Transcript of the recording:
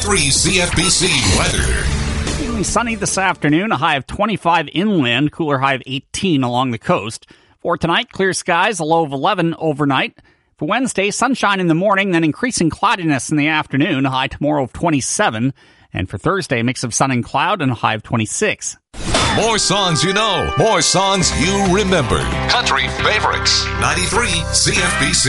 93 CFBC weather. Mainly sunny this afternoon, a high of 25 inland, cooler high of 18 along the coast. For tonight, clear skies, a low of 11 overnight. For Wednesday, sunshine in the morning, then increasing cloudiness in the afternoon, a high tomorrow of 27. And for Thursday, a mix of sun and cloud and a high of 26. More songs you know, more songs you remember. Country favorites. 93 CFBC.